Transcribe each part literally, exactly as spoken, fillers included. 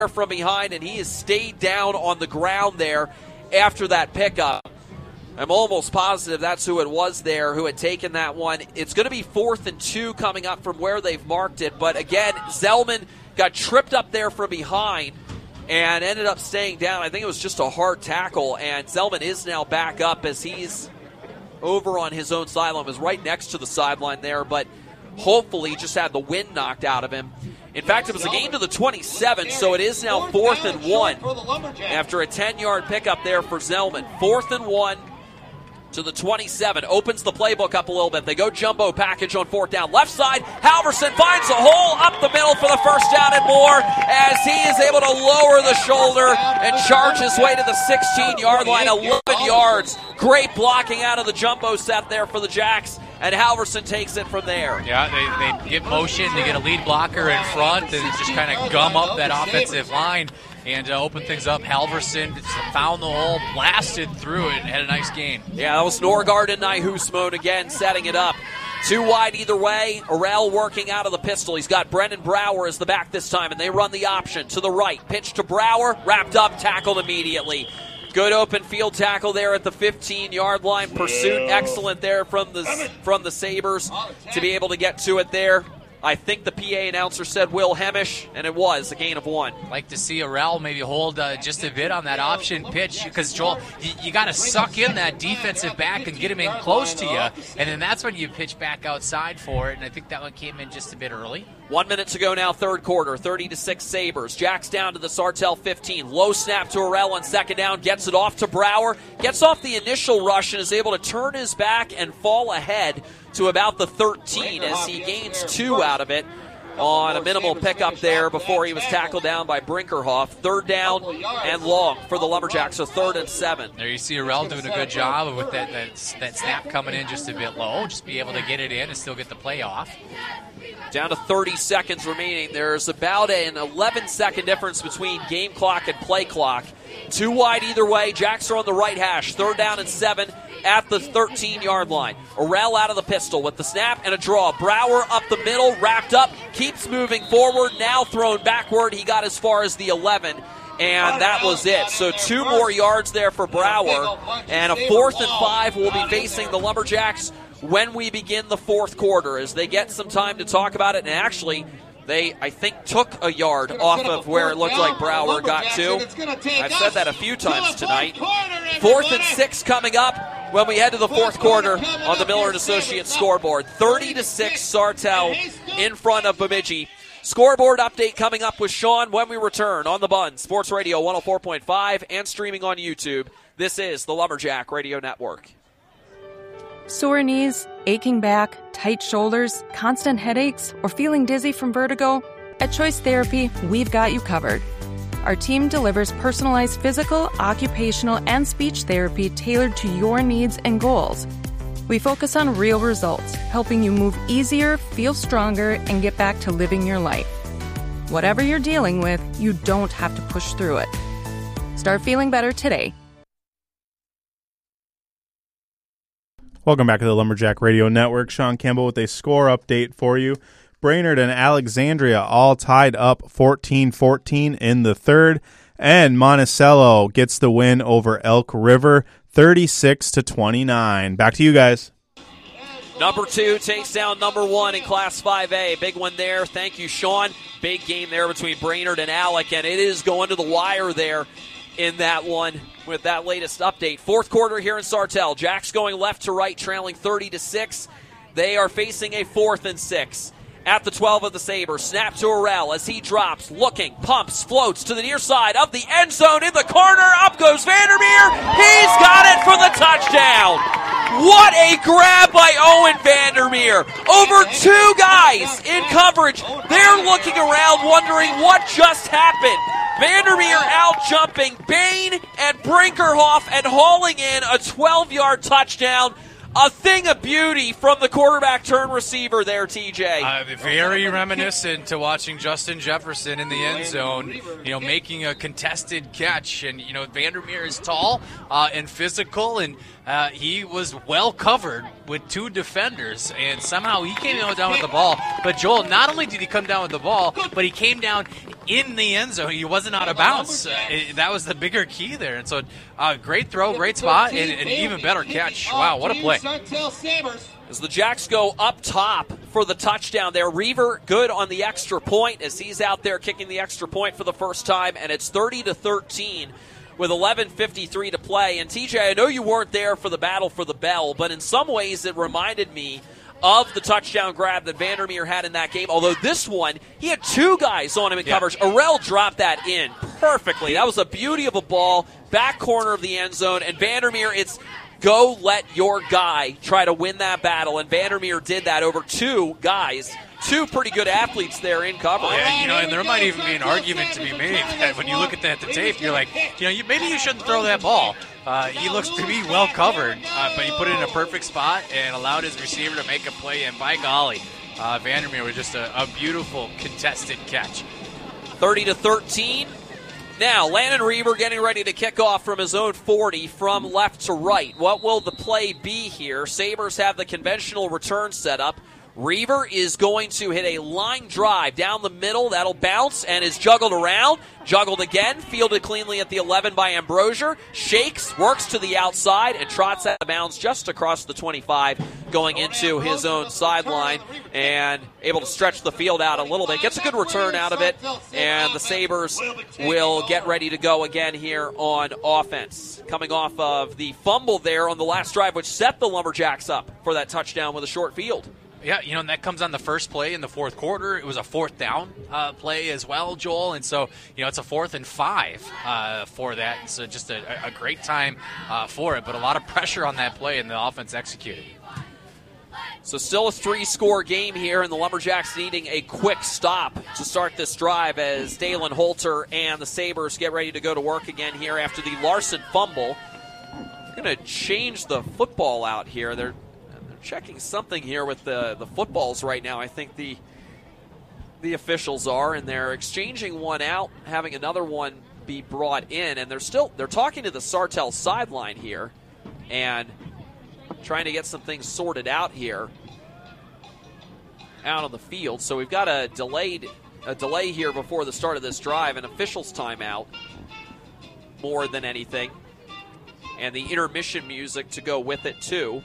from behind, and he has stayed down on the ground there after that pickup. I'm almost positive that's who it was there who had taken that one. It's going to be fourth and two coming up from where they've marked it. But again, Zellman got tripped up there from behind and ended up staying down. I think it was just a hard tackle, and Zellman is now back up as he's over on his own sideline. Was right next to the sideline there, but hopefully just had the wind knocked out of him. In fact, it was a gain to the twenty-seven, so it is now fourth and one after a ten-yard pickup there for Zellman. Fourth and one to the twenty-seven. Opens the playbook up a little bit. They go jumbo package on fourth down. Left side, Halverson finds a hole up the middle for the first down and more as he is able to lower the shoulder and charge his way to the sixteen-yard line, eleven yards. Great blocking out of the jumbo set there for the Jacks, and Halverson takes it from there. Yeah, they, they get motion, they get a lead blocker in front, and just kind of gum up that offensive line and uh, open things up. Halverson found the hole, blasted through it, and had a nice gain. Yeah, that was Norgard and Nyhusmone again setting it up. Two wide either way. Orel working out of the pistol. He's got Brendan Brower as the back this time, and they run the option to the right. Pitch to Brower, wrapped up, tackled immediately. Good open field tackle there at the fifteen-yard line. Pursuit excellent there from the from the Sabres to be able to get to it there. I think the P A announcer said Will Hemish, and it was a gain of one. Like to see Orel maybe hold uh, just a bit on that option pitch, because, Joel, you, you got to suck in that defensive back and get him in close to you, and then that's when you pitch back outside for it, and I think that one came in just a bit early. One minute to go now, third quarter, thirty to six Sabres. Jacks down to the Sartell fifteen. Low snap to Orel on second down, gets it off to Brower, gets off the initial rush and is able to turn his back and fall ahead to about the thirteen as he gains two out of it on a minimal pickup there before he was tackled down by Brinkerhoff. Third down and long for the Lumberjacks, so third and seven. There you see Orel doing a good job with that, that, that snap coming in just a bit low, just be able to get it in and still get the play off. Down to thirty seconds remaining. There's about an eleven-second difference between game clock and play clock. Two wide either way. Jacks are on the right hash. Third down and seven at the thirteen-yard line. Orel out of the pistol with the snap and a draw. Brower up the middle, wrapped up, keeps moving forward, now thrown backward. He got as far as the eleven, and that was it. So two more yards there for Brower, and a fourth and five will be facing the Lumberjacks when we begin the fourth quarter as they get some time to talk about it. And actually, they, I think, took a yard off of where it looked like Brower got to. I've said that a few times tonight. Fourth and six coming up when we head to the fourth quarter on the Miller and Associates scoreboard. thirty to six Sartell in front of Bemidji. Scoreboard update coming up with Sean when we return on the Bun. Sports Radio one oh four point five and streaming on YouTube. This is the Lumberjack Radio Network. Sore knees, aching back, tight shoulders, constant headaches, or feeling dizzy from vertigo? At Choice Therapy, we've got you covered. Our team delivers personalized physical, occupational, and speech therapy tailored to your needs and goals. We focus on real results, helping you move easier, feel stronger, and get back to living your life. Whatever you're dealing with, you don't have to push through it. Start feeling better today. Welcome back to the Lumberjack Radio Network. Sean Campbell with a score update for you. Brainerd and Alexandria all tied up fourteen fourteen in the third, and Monticello gets the win over Elk River thirty-six to twenty-nine. Back to you guys. Number two takes down number one in Class five A. Big one there. Thank you, Sean. Big game there between Brainerd and Alec, and it is going to the wire there in that one with that latest update. Fourth quarter here in Sartell. Jacks going left to right, trailing thirty to six. They are facing a fourth and six. At the twelve of the Sabres, snap to Orel as he drops, looking, pumps, floats to the near side of the end zone in the corner. Up goes Vandermeer. He's got it for the touchdown. What a grab by Owen Vandermeer. Over two guys in coverage. They're looking around wondering what just happened. Vandermeer out jumping Bain and Brinkerhoff and hauling in a twelve-yard touchdown. A thing of beauty from the quarterback turn receiver there, T J. Uh, very reminiscent to watching Justin Jefferson in the end zone, you know, making a contested catch. And, you know, Vandermeer is tall uh, and physical, and uh, he was well covered with two defenders, and somehow he came down with the ball. But, Joel, not only did he come down with the ball, but he came down in the end zone. He wasn't out of bounds. Uh, it, that was the bigger key there. And so, uh, great throw, great spot, and an even better catch. Wow, what a play. As the Jacks go up top for the touchdown there, Reaver good on the extra point as he's out there kicking the extra point for the first time, and it's thirty to thirteen with eleven fifty-three to play. And T J, I know you weren't there for the battle for the bell, but in some ways it reminded me of the touchdown grab that Vandermeer had in that game. Although this one, he had two guys on him in yeah. coverage. Arell dropped that in perfectly. That was a beauty of a ball, back corner of the end zone. And Vandermeer, it's go let your guy try to win that battle. And Vandermeer did that over two guys. Two pretty good athletes there in coverage. Yeah, you know, and there might even be an argument to be made that when you look at that, the tape, you're like, you know, you, maybe you shouldn't throw that ball. Uh, he looks to be well covered, uh, but he put it in a perfect spot and allowed his receiver to make a play. And by golly, uh, Vandermeer was just a, a beautiful contested catch. thirty to thirteen. Now, Landon Reaver getting ready to kick off from his own forty from left to right. What will the play be here? Sabres have the conventional return set up. Reaver is going to hit a line drive down the middle. That'll bounce and is juggled around. Juggled again. Fielded cleanly at the eleven by Ambrosier. Shakes, works to the outside, and trots out of bounds just across the twenty-five, going into his own sideline and able to stretch the field out a little bit. Gets a good return out of it, and the Sabres will get ready to go again here on offense. Coming off of the fumble there on the last drive, which set the Lumberjacks up for that touchdown with a short field. Yeah, you know, and that comes on the first play in the fourth quarter. It was a fourth down uh, play as well, Joel. And so, you know, it's a fourth and five uh, for that. So just a, a great time uh, for it, but a lot of pressure on that play, and the offense executed. So still a three-score game here, and the Lumberjacks needing a quick stop to start this drive as Dalen Holter and the Sabres get ready to go to work again here after the Larson fumble. They're going to change the football out here. They're checking something here with the, the footballs right now. I think the the officials are, and they're exchanging one out, having another one be brought in, and they're still they're talking to the Sartell sideline here and trying to get some things sorted out here out on the field. So we've got a delayed a delay here before the start of this drive, an officials timeout more than anything, and the intermission music to go with it too,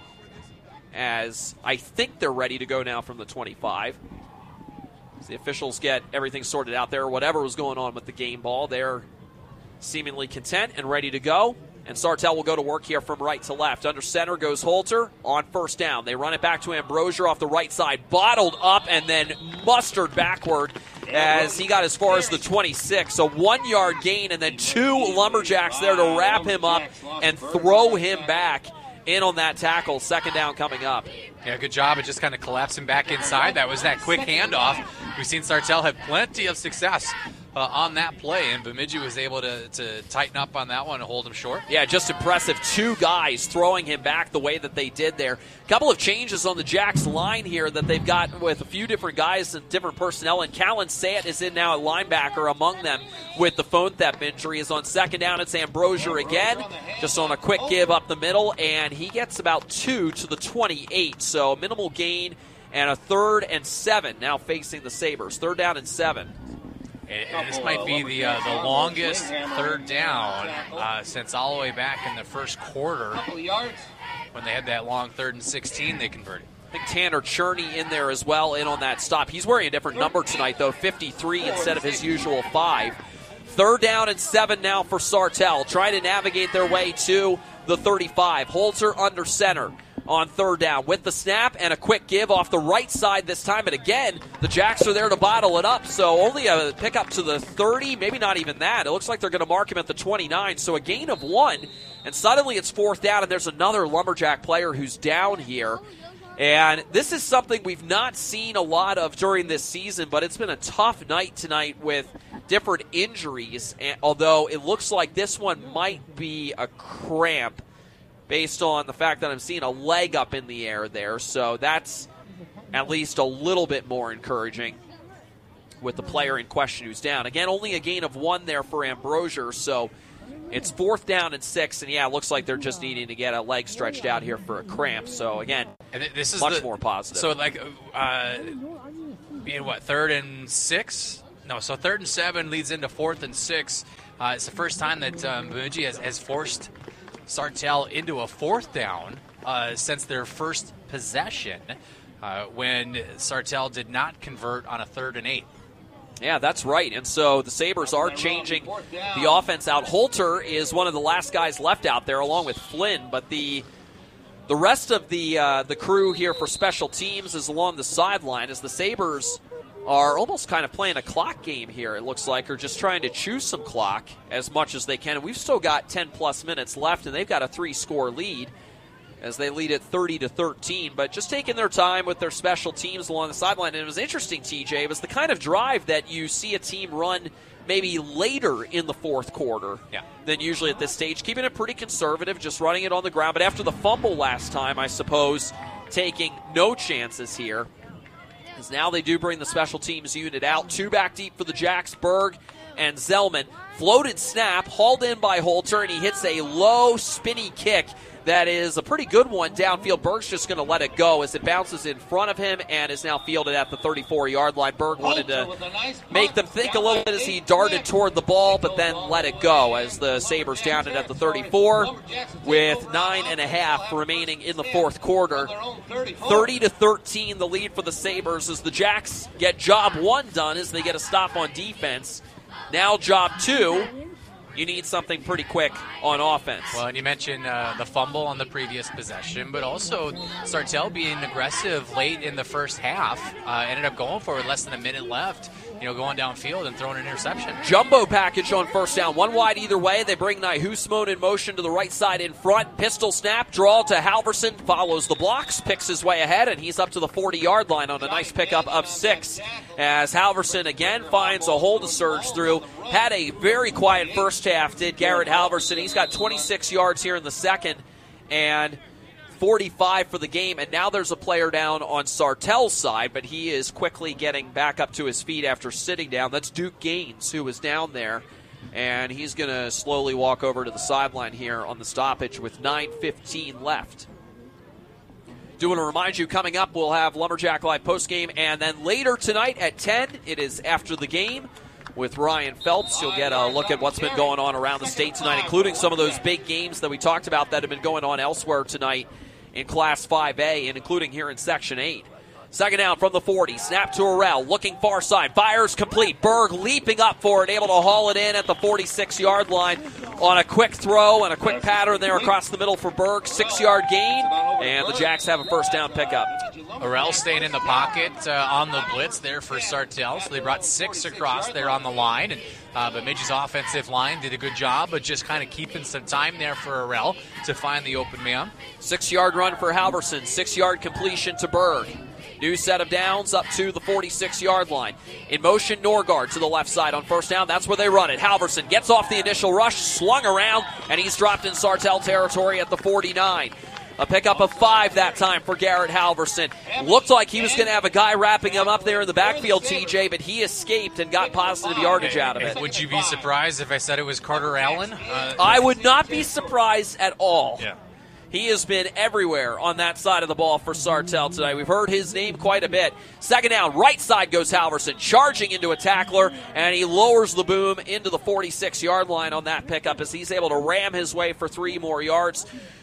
as I think they're ready to go now from the twenty-five. As the officials get everything sorted out there, whatever was going on with the game ball, they're seemingly content and ready to go. And Sartell will go to work here from right to left. Under center goes Holter on first down. They run it back to Ambrosier off the right side, bottled up and then mustered backward as he got as far as the twenty-six. A one-yard gain and then two Lumberjacks there to wrap him up and throw him back in on that tackle. Second down coming up. Yeah, good job of just kind of collapsing back inside. That was that quick handoff. We've seen Sartell have plenty of success uh, on that play, and Bemidji was able to, to tighten up on that one and hold him short. Yeah, just impressive. Two guys throwing him back the way that they did there. A couple of changes on the Jacks line here that they've got with a few different guys and different personnel, and Callan Sant is in now at linebacker among them with the phone theft injury. Is on second down. It's Ambrosier again, just on a quick give up the middle, and he gets about two to the twenty-eight. So minimal gain and a third and seven now facing the Sabres. Third down and seven. And this might be the uh, the longest third down uh, since all the way back in the first quarter when they had that long third and sixteen they converted. I think Tanner Cherney in there as well, in on that stop. He's wearing a different number tonight, though, fifty-three instead of his usual five. Third down and seven now for Sartell, trying to navigate their way to the thirty-five. Holter under center on third down with the snap and a quick give off the right side this time. And again, the Jacks are there to bottle it up. So only a pickup to the thirty, maybe not even that. It looks like they're going to mark him at the twenty-nine. So a gain of one, and suddenly it's fourth down, and there's another Lumberjack player who's down here. And this is something we've not seen a lot of during this season, but it's been a tough night tonight with different injuries, and although it looks like this one might be a cramp based on the fact that I'm seeing a leg up in the air there. So that's at least a little bit more encouraging with the player in question who's down. Again, only a gain of one there for Ambrosier, so it's fourth down and six, and yeah, it looks like they're just needing to get a leg stretched out here for a cramp. So again, and this is much the, more positive. So like, uh, being what, third and six No, so third and seven leads into fourth and six. Uh, it's the first time that um, Bemidji has, has forced Sartell into a fourth down uh, since their first possession uh, when Sartell did not convert on a third and eight. Yeah, that's right. And so the Sabres are changing the offense out. Holter is one of the last guys left out there along with Flynn, but the the rest of the uh, the crew here for special teams is along the sideline as the Sabres are almost kind of playing a clock game here, it looks like, or just trying to chew some clock as much as they can. And we've still got ten-plus minutes left, and they've got a three-score lead as they lead at thirty to thirteen, but just taking their time with their special teams along the sideline. And it was interesting, T J, it was the kind of drive that you see a team run maybe later in the fourth quarter yeah. than usually at this stage, keeping it pretty conservative, just running it on the ground. But after the fumble last time, I suppose, taking no chances here, as now they do bring the special teams unit out. Two back deep for the Jacks, Berg and Zellman. Floated snap, hauled in by Holter, and he hits a low, spinny kick that is a pretty good one downfield. Berg's just going to let it go as it bounces in front of him and is now fielded at the thirty-four-yard line. Berg wanted to make them think a little bit as he darted toward the ball, but then let it go as the Sabres down it at the thirty-four with nine and a half remaining in the fourth quarter. thirty to thirteen the lead for the Sabres as the Jacks get job one done as they get a stop on defense. Now job two. You need something pretty quick on offense. Well, and you mentioned uh, the fumble on the previous possession, but also Sartell being aggressive late in the first half. Uh, ended up going for it with less than a minute left, you know, going downfield and throwing an interception. Jumbo package on first down. One wide either way. They bring Nyhusmone in motion to the right side in front. Pistol snap, draw to Halverson, follows the blocks, picks his way ahead, and he's up to the forty-yard line on a nice pickup of six. As Halverson again finds a hole to surge through. Had a very quiet first half, did Garrett Halverson. He's got twenty-six yards here in the second and forty-five for the game. And now there's a player down on Sartell's side, but he is quickly getting back up to his feet after sitting down. That's Duke Gaines, who was down there. And he's going to slowly walk over to the sideline here on the stoppage with nine fifteen left. Do want to remind you, coming up, we'll have Lumberjack Live postgame. And then later tonight at ten, it is After the Game with Ryan Phelps. You'll get a look at what's been going on around the state tonight, including some of those big games that we talked about that have been going on elsewhere tonight in Class five A and including here in Section eight. Second down from the forty. Snap to Arell. Looking far side. Fires complete. Berg leaping up for it. Able to haul it in at the forty-six-yard line on a quick throw and a quick pattern there across the middle for Berg. Six-yard gain. And the Jacks have a first down pickup. Arell staying in the pocket uh, on the blitz there for Sartell. So they brought six across there on the line. And uh, Bemidji's offensive line did a good job, but just kind of keeping some time there for Arell to find the open man. Six-yard run for Halverson. Six-yard completion to Berg. New set of downs up to the forty-six-yard line. In motion, Norgard to the left side on first down. That's where they run it. Halverson gets off the initial rush, slung around, and he's dropped in Sartell territory at the forty-nine. A pickup of five that time for Garrett Halverson. Looked like he was going to have a guy wrapping him up there in the backfield, T J, but he escaped and got positive yardage out of it. Would you be surprised if I said it was Carter Allen? Uh, I would not be surprised at all. Yeah. He has been everywhere on that side of the ball for Sartell today. We've heard his name quite a bit. Second down, right side goes Halverson, charging into a tackler, and he lowers the boom into the forty-six-yard line on that pickup as he's able to ram his way for three more yards.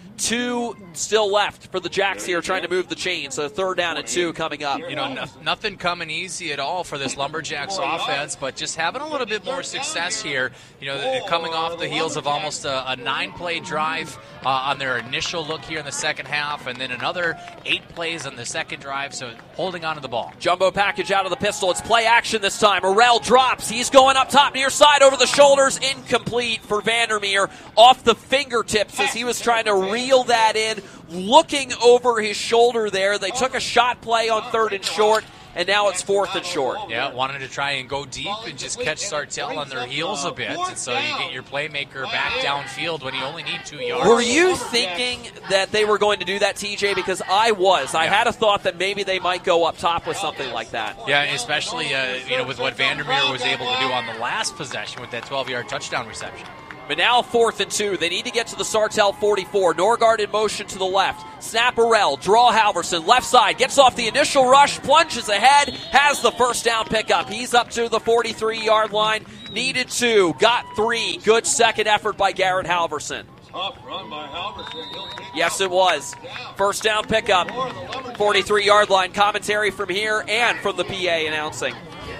Two still left for the Jacks here trying to move the chain, so third down and two coming up. You know, no, nothing coming easy at all for this Lumberjacks offense, but just having a little bit more success here. You know, coming off the heels of almost a, a nine-play drive uh, on their initial look here in the second half, and then another eight plays on the second drive, so holding on to the ball. Jumbo package out of the pistol. It's play action this time. Arell drops. He's going up top near side over the shoulders. Incomplete for Vandermeer off the fingertips as he was trying to reel that in, looking over his shoulder there. They took a shot play on third and short, and now it's fourth and short. Yeah, wanted to try and go deep and just catch Sartell on their heels a bit, and so you get your playmaker back downfield when you only need two yards. Were you thinking that they were going to do that, T J? Because I was. I had a thought that maybe they might go up top with something like that. Yeah, especially uh, you know, with what Vandermeer was able to do on the last possession with that twelve-yard touchdown reception. But now fourth and two. They need to get to the Sartell forty-four. Norgard in motion to the left. Snapperell, draw Halverson, left side, gets off the initial rush, plunges ahead, has the first down pickup. He's up to the forty-three-yard line. Needed two, got three. Good second effort by Garrett Halverson. Tough run by Halverson. Yes, it was. First down pickup, forty-three-yard line. Commentary from here and from the P A announcing.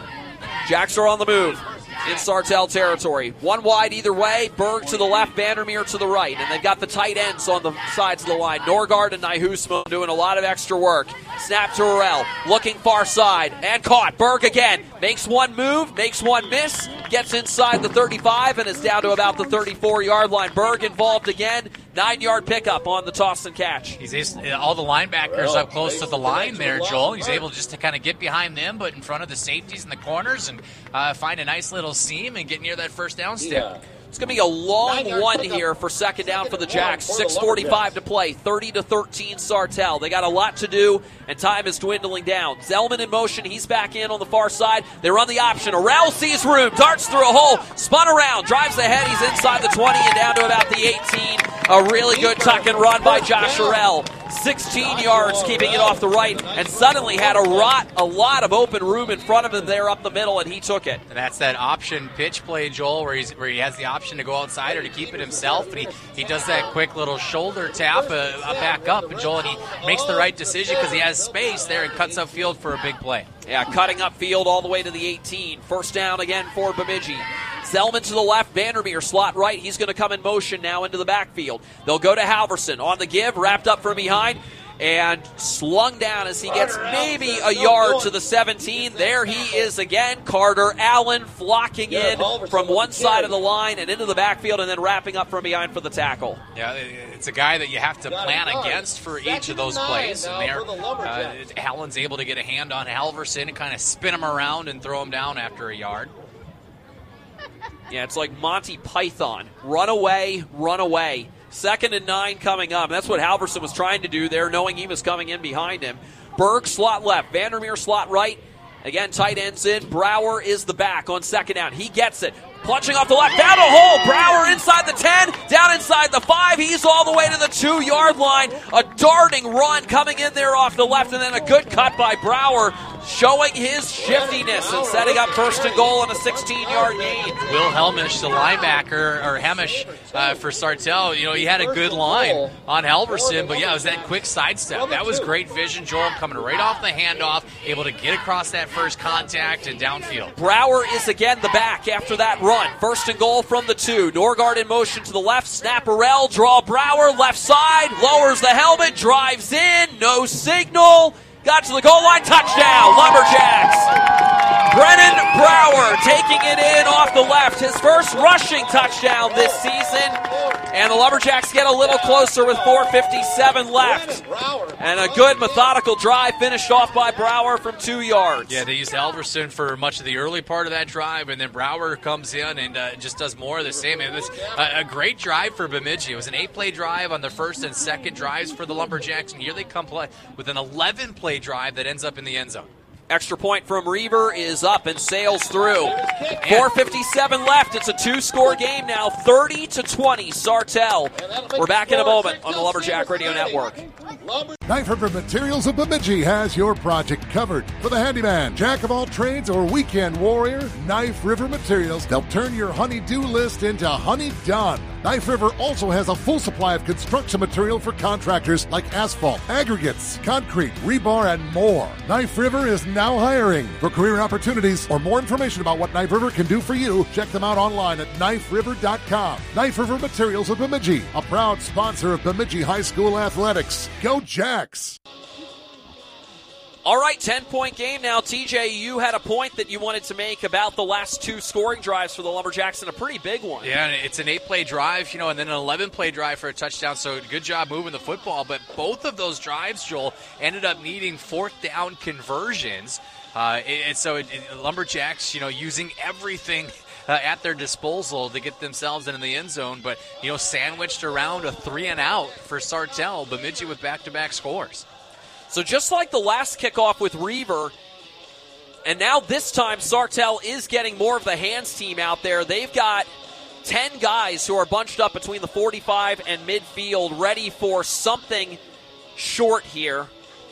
Jacks are on the move in Sartell territory. One wide either way. Berg to the left, Vandermeer to the right. And they've got the tight ends on the sides of the line. Norgard and Nyhusmo doing a lot of extra work. Snap to Arell, looking far side, and caught. Berg again, makes one move, makes one miss, gets inside the thirty-five, and is down to about the thirty-four-yard line. Berg involved again, nine-yard pickup on the toss and catch. He's all the linebackers up close to the line there, Joel. He's able just to kind of get behind them, but in front of the safeties in the corners, and uh, find a nice little seam and get near that first down stick. Yeah. It's going to be a long one here for second down for the Jacks. six forty-five to play, thirty to thirteen Sartell. They got a lot to do, and time is dwindling down. Zellman in motion. He's back in on the far side. They run the option. Arell sees room, darts through a hole, spun around, drives ahead. He's inside the twenty and down to about the eighteen. A really good tuck and run by Josh Arell. sixteen yards, keeping it off the right, and suddenly had a lot, a lot of open room in front of him there up the middle, and he took it. And that's that option pitch play, Joel, where he's where he has the option to go outside or to keep it himself, and he, he does that quick little shoulder tap, uh, uh, back up, and Joel, and he makes the right decision because he has space there and cuts upfield for a big play. Yeah, cutting upfield all the way to the eighteen. First down again for Bemidji. Zellman to the left, Vandermeer slot right. He's going to come in motion now into the backfield. They'll go to Halverson on the give, wrapped up from behind, and slung down as he gets maybe a yard to the seventeen. There he is again. Carter Allen flocking in from one side of the line and into the backfield and then wrapping up from behind for the tackle. Yeah, it's a guy that you have to plan against for each of those plays. And there, uh, Allen's able to get a hand on Halverson and kind of spin him around and throw him down after a yard. Yeah, it's like Monty Python. Run away, run away. Second and nine coming up. That's what Halverson was trying to do there, knowing he was coming in behind him. Berg slot left, Vandermeer slot right. Again, tight ends in. Brower is the back on second down. He gets it. Plunging off the left, down a hole. Brower inside the ten, down inside the five. He's all the way to the two-yard line. A darting run coming in there off the left, and then a good cut by Brower, showing his shiftiness and setting up first and goal on a sixteen-yard gain. Will Helmish, the linebacker, or Hemish uh, for Sartell, you know, he had a good line on Halverson, but yeah, it was that quick sidestep. That was great vision. Joel coming right off the handoff, able to get across that first contact and downfield. Brower is again the back after that run. First and goal from the two. Norgard in motion to the left. Snapperell, draw Brower, left side, lowers the helmet, drives in, no signal. Got to the goal line, touchdown, Lumberjacks. Brennan Brower taking it in off the left. His first rushing touchdown this season. And the Lumberjacks get a little closer with four fifty-seven left. And a good methodical drive finished off by Brower from two yards. Yeah, they used Halverson for much of the early part of that drive, and then Brower comes in and uh, just does more of the same. It was a, a great drive for Bemidji. It was an eight-play drive on the first and second drives for the Lumberjacks, and here they come play with an eleven-play drive that ends up in the end zone. Extra point from Reaver is up and sails through. four fifty-seven left. It's a two-score game now, thirty to twenty, Sartell. We're back in a moment on the Lumberjack Radio Network. Knife River Materials of Bemidji has your project covered. For the handyman, jack of all trades, or weekend warrior, Knife River Materials, they'll turn your honey-do list into honey done. Knife River also has a full supply of construction material for contractors like asphalt, aggregates, concrete, rebar, and more. Knife River is now hiring. For career opportunities or more information about what Knife River can do for you, check them out online at knife river dot com. Knife River Materials of Bemidji, a proud sponsor of Bemidji High School Athletics. Go Jacks! All right, ten-point game now. T J, you had a point that you wanted to make about the last two scoring drives for the Lumberjacks, and a pretty big one. Yeah, it's an eight-play drive, you know, and then an eleven-play drive for a touchdown, so good job moving the football. But both of those drives, Joel, ended up needing fourth down conversions. Uh, and so it, it, Lumberjacks, you know, using everything uh, at their disposal to get themselves into the end zone, but, you know, sandwiched around a three and out for Sartell, Bemidji with back-to-back scores. So just like the last kickoff with Reaver, and now this time Sartell is getting more of the hands team out there. They've got ten guys who are bunched up between the forty-five and midfield, ready for something short here,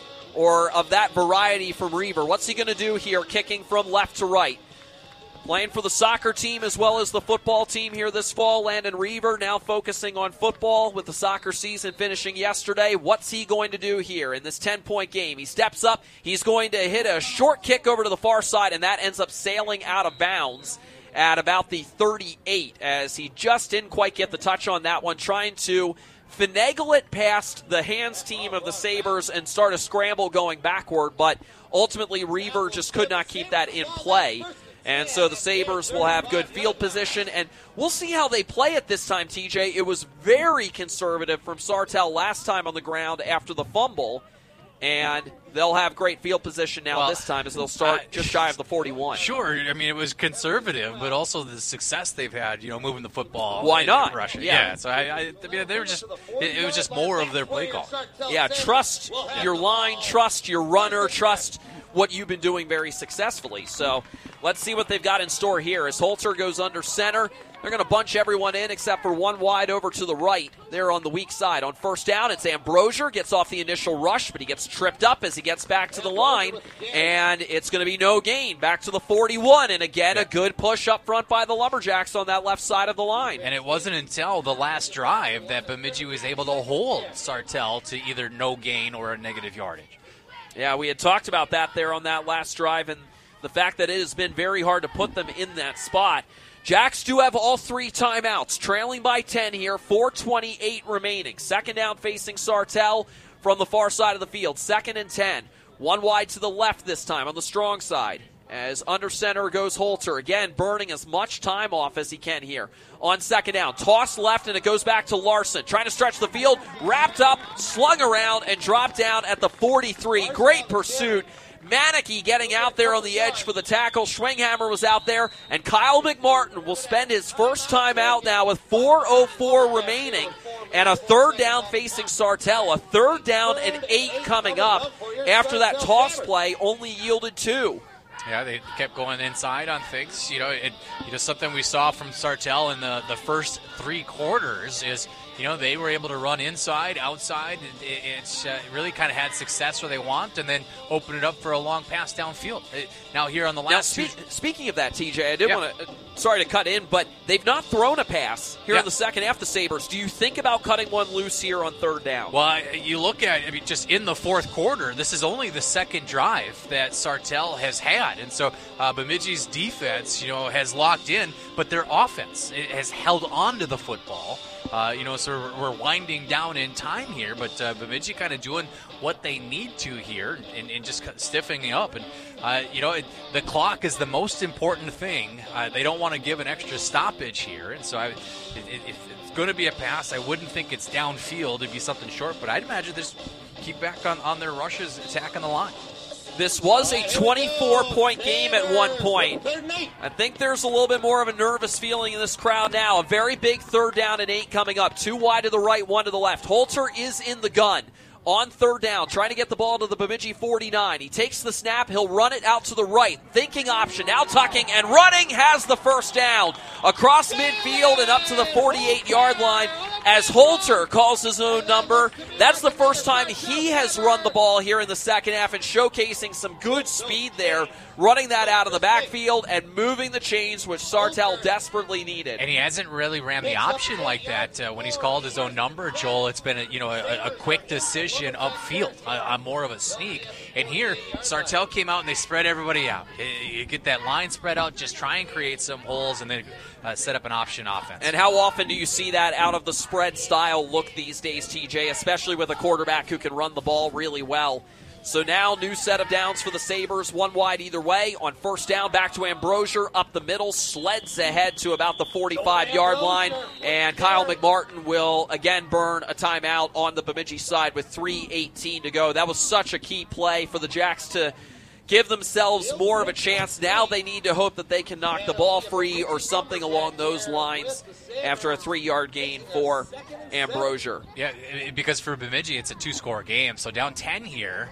or of that variety from Reaver. What's he going to do here, kicking from left to right? Playing for the soccer team as well as the football team here this fall, Landon Reaver now focusing on football with the soccer season finishing yesterday. What's he going to do here in this ten-point game? He steps up. He's going to hit a short kick over to the far side, and that ends up sailing out of bounds at about the thirty-eight, as he just didn't quite get the touch on that one, trying to finagle it past the hands team of the Sabres and start a scramble going backward, but ultimately Reaver just could not keep that in play. And so the Sabres will have good field position, and we'll see how they play it this time, T J. It was very conservative from Sartell last time on the ground after the fumble, and they'll have great field position now well, this time as they'll start uh, just shy of the forty-one. Sure, I mean, it was conservative, but also the success they've had, you know, moving the football. Why not? And rushing. Yeah. yeah. So I, I, I mean, they were just, it, it was just more of their play call. Yeah, trust your line, trust your runner, trust what you've been doing very successfully. So let's see what they've got in store here. As Holter goes under center, they're going to bunch everyone in except for one wide over to the right there on the weak side. On first down, it's Ambrosier. Gets off the initial rush, but he gets tripped up as he gets back to the line, and it's going to be no gain. Back to the forty-one, and again, a good push up front by the Lumberjacks on that left side of the line. And it wasn't until the last drive that Bemidji was able to hold Sartell to either no gain or a negative yardage. Yeah, we had talked about that there on that last drive, and the fact that it has been very hard to put them in that spot. Jacks do have all three timeouts, trailing by ten here, four twenty-eight remaining. Second down facing Sartell from the far side of the field. Second and ten. One wide to the left this time on the strong side. As under center goes Holter, again burning as much time off as he can here. On second down, toss left, and it goes back to Larson. Trying to stretch the field, wrapped up, slung around, and dropped down at the forty-three. Great pursuit. Manicky getting out there on the edge for the tackle. Schwinghammer was out there, and Kyle McMartin will spend his first time out now with four oh four remaining, and a third down facing Sartell. A third down and eight coming up after that toss play only yielded two. Yeah, they kept going inside on things. You know, it, you know, something we saw from Sartell in the, the first three quarters is, you know, they were able to run inside, outside. It, it's uh, really kind of had success where they want, and then open it up for a long pass downfield. It, now here on the last now, two. spe- speaking of that, T J, I did yeah. want to. Uh, sorry to cut in, but they've not thrown a pass here yeah. in the second half. The Sabres. Do you think about cutting one loose here on third down? Well, you look at, I mean, just in the fourth quarter, this is only the second drive that Sartell has had, and so uh, Bemidji's defense, you know, has locked in, but their offense it has held on to the football. Uh, you know, so we're, we're winding down in time here, but uh, Bemidji kind of doing what they need to here and, and just stiffening up. And, uh, you know, it, the clock is the most important thing. Uh, they don't want to give an extra stoppage here. And so I, it, it, if it's going to be a pass, I wouldn't think it's downfield. It'd be something short, but I'd imagine just keep back on, on their rushes, attacking the line. This was a twenty-four point game at one point. I think there's a little bit more of a nervous feeling in this crowd now. A very big third down and eight coming up. Two wide to the right, one to the left. Holter is in the gun on third down, trying to get the ball to the Bemidji forty-nine. He takes the snap. He'll run it out to the right. Thinking option, now tucking and running, has the first down. Across midfield and up to the forty-eight-yard line as Holter calls his own number. That's the first time he has run the ball here in the second half and showcasing some good speed there, running that out of the backfield and moving the chains, which Sartell desperately needed. And he hasn't really ran the option like that uh, when he's called his own number, Joel. It's been a, you know a, a quick decision upfield, a, a more of a sneak. And here, Sartell came out and they spread everybody out. You get that line spread out, just try and create some holes, and then uh, set up an option offense. And how often do you see that out of the spread style look these days, T J, especially with a quarterback who can run the ball really well? So now, new set of downs for the Sabres, one wide either way. On first down, back to Ambrosier, up the middle, sleds ahead to about the forty-five-yard line, and Kyle McMartin will again burn a timeout on the Bemidji side with three eighteen to go. That was such a key play for the Jacks to give themselves more of a chance. Now they need to hope that they can knock the ball free or something along those lines after a three-yard gain for Ambrosier. Yeah, because for Bemidji, it's a two-score game, so down ten here.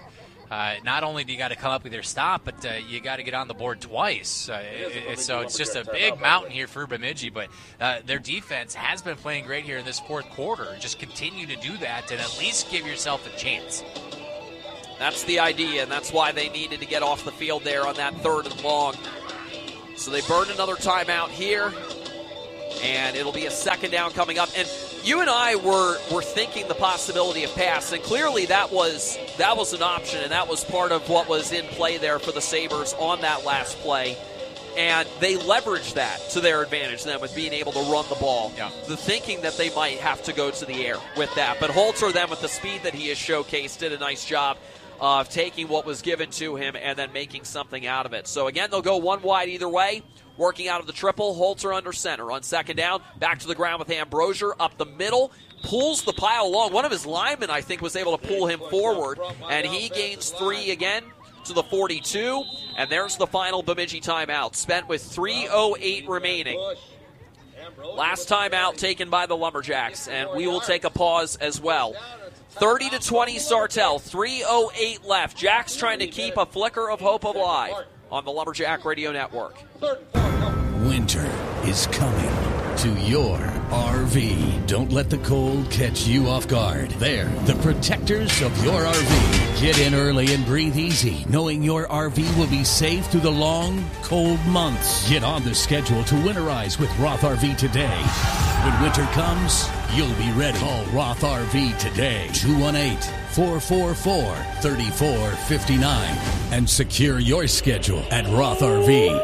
uh, not only do you got to come up with your stop, but uh, you got to get on the board twice. Uh, it, it, so it's just a big mountain here for Bemidji, but uh, their defense has been playing great here in this fourth quarter. Just continue to do that and at least give yourself a chance. That's the idea, and that's why they needed to get off the field there on that third and long. So they burned another timeout here, and it'll be a second down coming up. And you and I were were thinking the possibility of pass, and clearly that was that was an option, and that was part of what was in play there for the Sabres on that last play. And they leveraged that to their advantage then with being able to run the ball. Yeah. The thinking that they might have to go to the air with that. But Holzer then with the speed that he has showcased did a nice job of taking what was given to him and then making something out of it. So again, they'll go one wide either way. Working out of the triple, Holzer under center. On second down, back to the ground with Ambrosier up the middle. Pulls the pile along. One of his linemen, I think, was able to pull him forward. And he gains three again to the forty-two. And there's the final Bemidji timeout. Spent with three oh eight remaining. Last timeout taken by the Lumberjacks. And we will take a pause as well. thirty to twenty Sartell, three oh eight left. Jacks trying to keep a flicker of hope alive on the Lumberjack Radio Network. Winter is coming to your R V. Don't let the cold catch you off guard. They're the protectors of your R V. Get in early and breathe easy, knowing your R V will be safe through the long, cold months. Get on the schedule to winterize with Roth R V today. When winter comes, you'll be ready. Call Roth R V today, two one eight, four four four, three four five nine, and secure your schedule at Roth R V.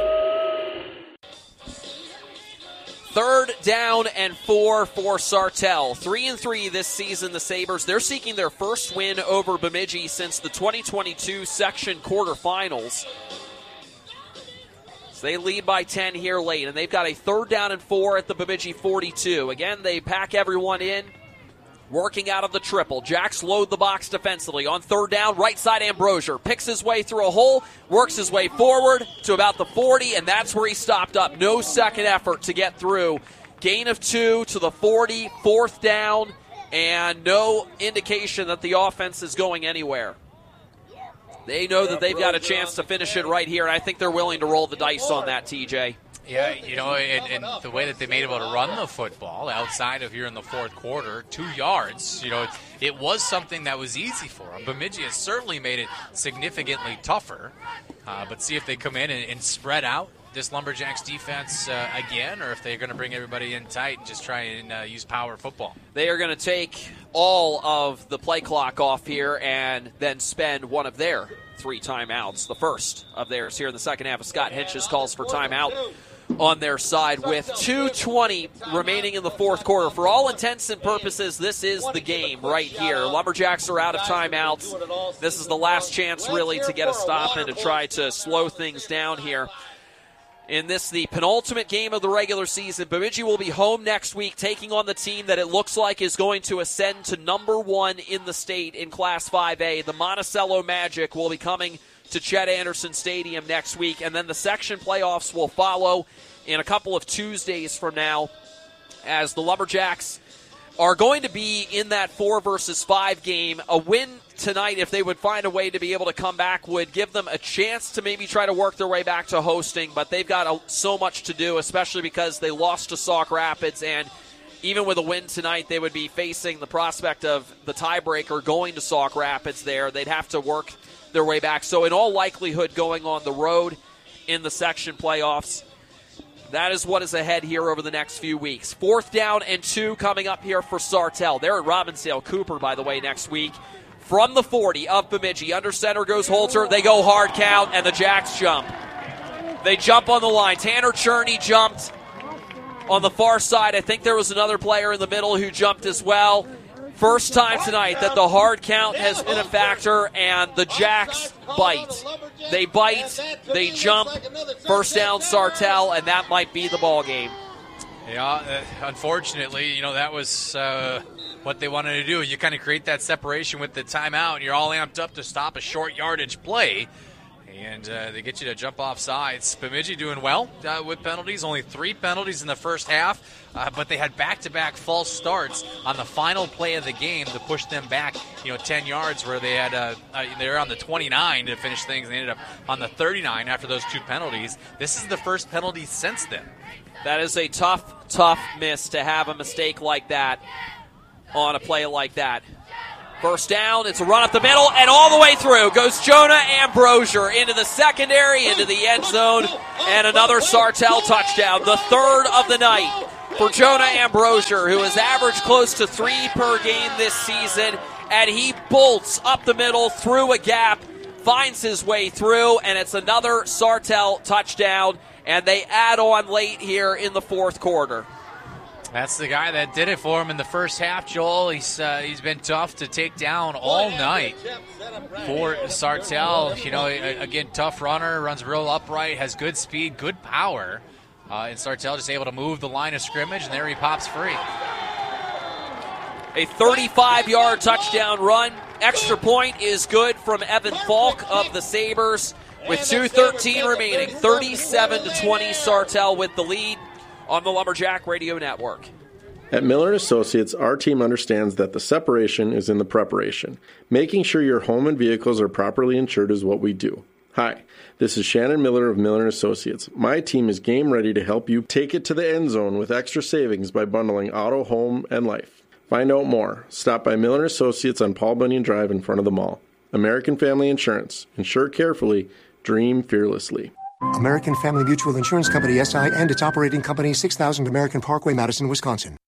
Third down and four for Sartell. Three and three this season, the Sabres. They're seeking their first win over Bemidji since the twenty twenty-two section quarterfinals. So they lead by ten here late, and they've got a third down and four at the Bemidji forty-two. Again, they pack everyone in, working out of the triple. Jacks load the box defensively. On third down, right side Ambrosier picks his way through a hole, works his way forward to about the forty, and that's where he stopped up. No second effort to get through. Gain of two to the forty, fourth down, and no indication that the offense is going anywhere. They know that they've got a chance to finish it right here, and I think they're willing to roll the dice on that, T J. Yeah, you know, and, and the way that they made able to run the football outside of here in the fourth quarter, two yards, you know, it, it was something that was easy for them. Bemidji has certainly made it significantly tougher, uh, but see if they come in and, and spread out this Lumberjacks defense uh, again, or if they're going to bring everybody in tight and just try and uh, use power football. They are going to take all of the play clock off here and then spend one of their three timeouts, the first of theirs here in the second half. Scott Hinch's calls for timeout on their side with two twenty remaining in the fourth quarter. For all intents and purposes, this is the game right here. Lumberjacks are out of timeouts. This is the last chance really to get a stop and to try to slow things down here. In this, the penultimate game of the regular season, Bemidji will be home next week taking on the team that it looks like is going to ascend to number one in the state in Class five A. The Monticello Magic will be coming to Chet Anderson Stadium next week, and then the section playoffs will follow in a couple of Tuesdays from now as the Lumberjacks are going to be in that four versus five game. A win tonight, if they would find a way to be able to come back, would give them a chance to maybe try to work their way back to hosting, but they've got a, so much to do, especially because they lost to Sauk Rapids, and even with a win tonight, they would be facing the prospect of the tiebreaker going to Sauk Rapids there. They'd have to work their way back. So in all likelihood, going on the road in the section playoffs, that is what is ahead here over the next few weeks. Fourth down and two coming up here for Sartell. They're at Robbinsdale Cooper, by the way, next week. From the forty of Bemidji, under center goes Holzer. They go hard count, and the Jacks jump. They jump on the line. Tanner Cherney jumped on the far side. I think there was another player in the middle who jumped as well. First time tonight that the hard count has been a factor, and the Jacks bite. They bite, they jump, first down Sartell, and that might be the ball game. Yeah, uh, unfortunately, you know, that was uh, what they wanted to do. You kind of create that separation with the timeout, and you're all amped up to stop a short yardage play. And uh, they get you to jump off sides. Bemidji doing well uh, with penalties. Only three penalties in the first half, uh, but they had back-to-back false starts on the final play of the game to push them back, you know, ten yards, where they had uh, uh, they were on the twenty-nine to finish things. They ended up on the thirty-nine after those two penalties. This is the first penalty since then. That is a tough, tough miss to have a mistake like that on a play like that. First down, it's a run up the middle, and all the way through goes Jonah Ambrosier into the secondary, into the end zone, and another Sartell touchdown, the third of the night for Jonah Ambrosier, who has averaged close to three per game this season, and he bolts up the middle through a gap, finds his way through, and it's another Sartell touchdown, and they add on late here in the fourth quarter. That's the guy that did it for him in the first half, Joel. He's uh, he's been tough to take down all night for Sartell. You know, again, tough runner, runs real upright, has good speed, good power. Uh, and Sartell just able to move the line of scrimmage, and there he pops free. A thirty-five-yard touchdown run. Extra point is good from Evan Falk of the Sabres with two thirteen remaining. thirty-seven to twenty, Sartell with the lead on the Lumberjack Radio Network. At Miller and Associates, our team understands that the separation is in the preparation. Making sure your home and vehicles are properly insured is what we do. Hi, this is Shannon Miller of Miller and Associates. My team is game ready to help you take it to the end zone with extra savings by bundling auto, home, and life. Find out more. Stop by Miller and Associates on Paul Bunyan Drive in front of the mall. American Family Insurance. Insure carefully. Dream fearlessly. American Family Mutual Insurance Company, S I, and its operating company, six thousand American Parkway, Madison, Wisconsin.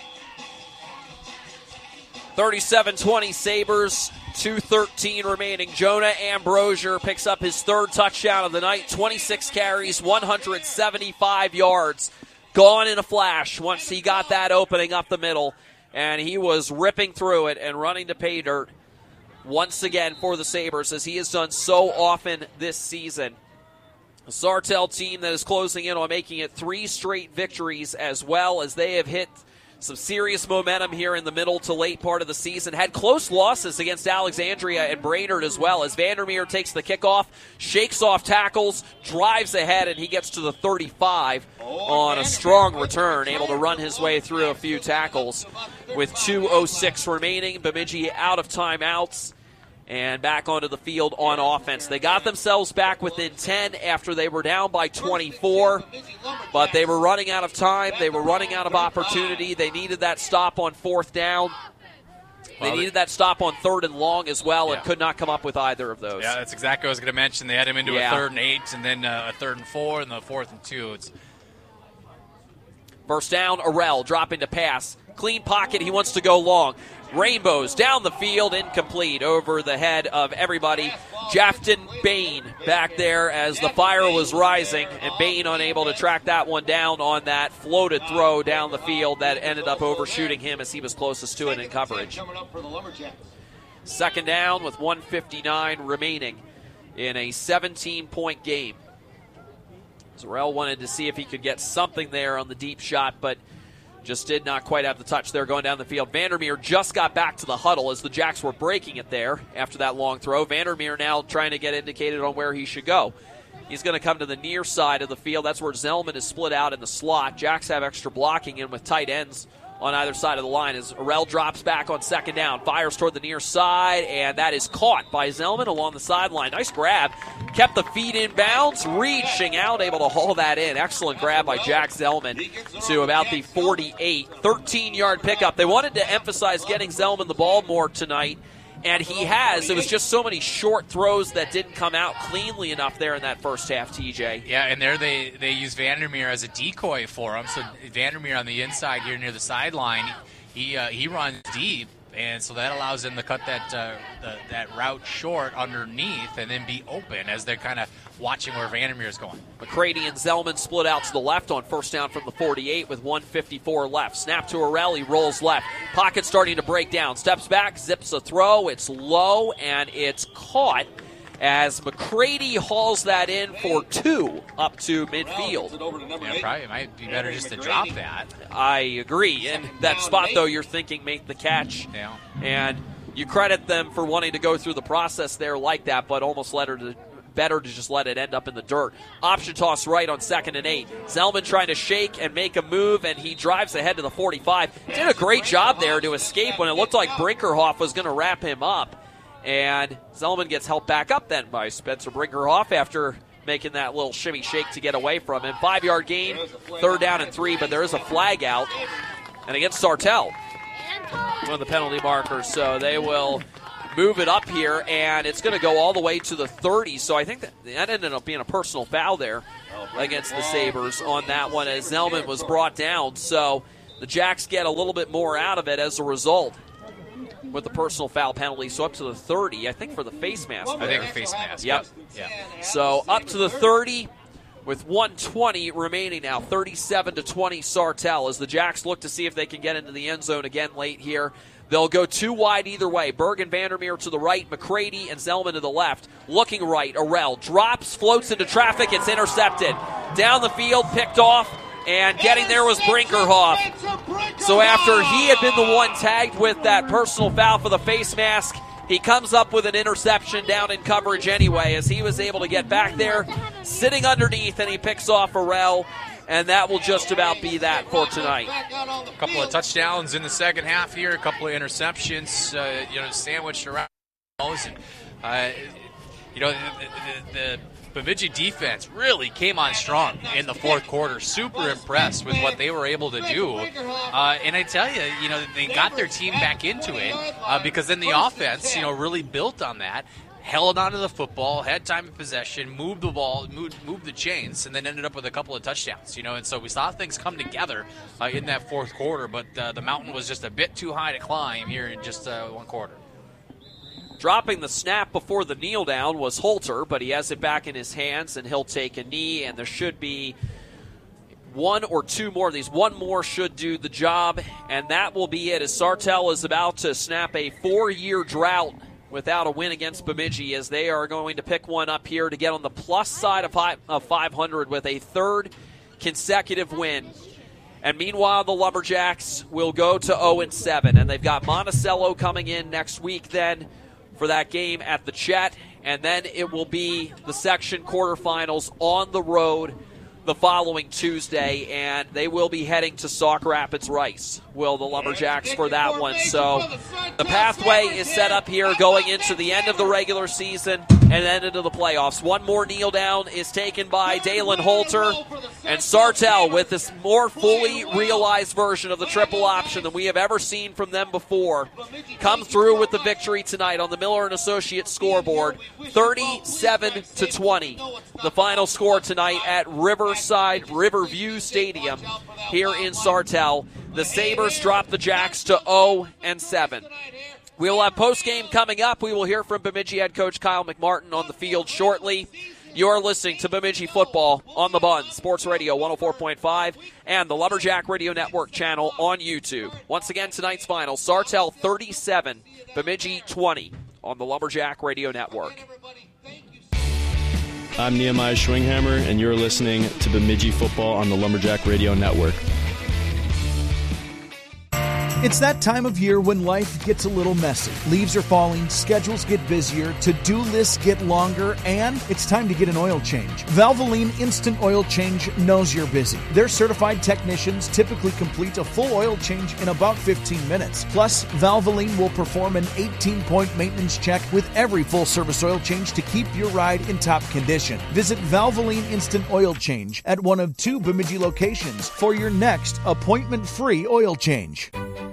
thirty-seven twenty Sabres, two thirteen remaining. Jonah Ambrosier picks up his third touchdown of the night, twenty-six carries, one hundred seventy-five yards. Gone in a flash once he got that opening up the middle, and he was ripping through it and running to pay dirt once again for the Sabres, as he has done so often this season. A Sartell team that is closing in on making it three straight victories, as well as they have hit some serious momentum here in the middle to late part of the season. Had close losses against Alexandria and Brainerd as well, as Vandermeer takes the kickoff, shakes off tackles, drives ahead, and he gets to the thirty-five on a strong return, able to run his way through a few tackles. With two oh six remaining, Bemidji out of timeouts and back onto the field on offense. They got themselves back within ten after they were down by twenty-four, but they were running out of time. They were running out of opportunity. They needed that stop on fourth down. They needed that stop on third and long as well, and yeah. could not come up with either of those. Yeah, that's exactly what I was going to mention. They had him into yeah. a third and eight, and then uh, a third and four, and the fourth and two. It's First down, Arell dropping to pass. Clean pocket, he wants to go long. Rainbows down the field, incomplete over the head of everybody. Jafton Bain back there as the fire was rising, and Bain unable to track that one down on that floated throw down the field that ended up overshooting him as he was closest to it in coverage. Second down with one fifty-nine remaining in a seventeen-point game. Zarell wanted to see if he could get something there on the deep shot, but just did not quite have the touch there going down the field. Vandermeer just got back to the huddle as the Jacks were breaking it there after that long throw. Vandermeer now trying to get indicated on where he should go. He's going to come to the near side of the field. That's where Zellman is split out in the slot. Jacks have extra blocking in with tight ends on either side of the line as Arell drops back on second down, fires toward the near side, and that is caught by Zellman along the sideline. Nice grab. Kept the feet in bounds, reaching out, able to haul that in. Excellent grab by Jack Zellman to about the forty-eight. thirteen-yard pickup. They wanted to emphasize getting Zellman the ball more tonight, and he has. It was just so many short throws that didn't come out cleanly enough there in that first half, T J. Yeah, and there they, they use Vandermeer as a decoy for him. So Vandermeer on the inside here near the sideline, he uh, he runs deep, and so that allows them to cut that uh, the, that route short underneath and then be open as they're kind of watching where Vandermeer is going. McCready and Zellman split out to the left on first down from the forty-eight with one fifty-four left. Snap to Arell, he rolls left. Pocket starting to break down. Steps back, zips a throw. It's low, and it's caught as McCready hauls that in for two up to midfield. Yeah, probably it might be better just to drop that. I agree. In that spot, though, you're thinking make the catch. Yeah. And you credit them for wanting to go through the process there like that, but almost let her to better to just let it end up in the dirt. Option toss right on second and eight. Zellman trying to shake and make a move, and he drives ahead to the forty-five. Did a great job there to escape when it looked like Brinkerhoff was going to wrap him up. And Zellman gets helped back up then by Spencer Brinkerhoff after making that little shimmy shake to get away from him. Five-yard gain, third down and three, but there is a flag out. And against Sartell, one of the penalty markers, so they will move it up here, and it's going to go all the way to the thirty. So I think that, that ended up being a personal foul there against the Sabres on that one as Zellman was brought down. So the Jacks get a little bit more out of it as a result with the personal foul penalty. So up to the thirty, I think, for the face mask. I think a face mask. Yep. Yeah. So up to the thirty with one twenty remaining now. thirty-seven to twenty Sartell as the Jacks look to see if they can get into the end zone again late here. They'll go two wide either way. Berg and Vandermeer to the right, McCready and Zellman to the left. Looking right, Arell drops, floats into traffic. It's intercepted. Down the field, picked off, and getting there was Brinkerhoff. So after he had been the one tagged with that personal foul for the face mask, he comes up with an interception down in coverage anyway as he was able to get back there, sitting underneath, and he picks off Arell. And that will just about be that for tonight. A couple of touchdowns in the second half here, a couple of interceptions, uh, you know, sandwiched around. And, uh, you know, the, the, the Bemidji defense really came on strong in the fourth quarter. Super impressed with what they were able to do. Uh, and I tell you, you know, they got their team back into it uh, because then the offense, you know, really built on that. Held onto the football, had time of possession, moved the ball, moved, moved the chains, and then ended up with a couple of touchdowns. You know, and so we saw things come together uh, in that fourth quarter, but uh, the mountain was just a bit too high to climb here in just uh, one quarter. Dropping the snap before the kneel down was Holter, but he has it back in his hands, and he'll take a knee, and there should be one or two more of these. One more should do the job, and that will be it as Sartell is about to snap a four-year drought without a win against Bemidji, as they are going to pick one up here to get on the plus side of, five, of five hundred with a third consecutive win. And meanwhile, the Lumberjacks will go to oh and seven, and they've got Monticello coming in next week then for that game at the Chet, and then it will be the section quarterfinals on the road the following Tuesday, and they will be heading to Sauk Rapids Rice, will the Lumberjacks, for that one. So the pathway is set up here going into the end of the regular season and then into the playoffs. One more kneel down is taken by Dalen Holter, and Sartell, with this more fully realized version of the triple option than we have ever seen from them before, come through with the victory tonight on the Miller and Associates scoreboard, thirty-seven to twenty. The final score tonight at Riverside Riverview Stadium here in Sartell. The Sabres drop the Jacks to oh and seven. We will have postgame coming up. We will hear from Bemidji head coach Kyle McMartin on the field shortly. You are listening to Bemidji Football on the Bun, Sports Radio one oh four point five, and the Lumberjack Radio Network channel on YouTube. Once again, tonight's final, Sartell thirty-seven, Bemidji twenty on the Lumberjack Radio Network. I'm Nehemiah Schwinghammer, and you're listening to Bemidji Football on the Lumberjack Radio Network. It's that time of year when life gets a little messy. Leaves are falling, schedules get busier, to-do lists get longer, and it's time to get an oil change. Valvoline Instant Oil Change knows you're busy. Their certified technicians typically complete a full oil change in about fifteen minutes. Plus, Valvoline will perform an eighteen-point maintenance check with every full-service oil change to keep your ride in top condition. Visit Valvoline Instant Oil Change at one of two Bemidji locations for your next appointment-free oil change.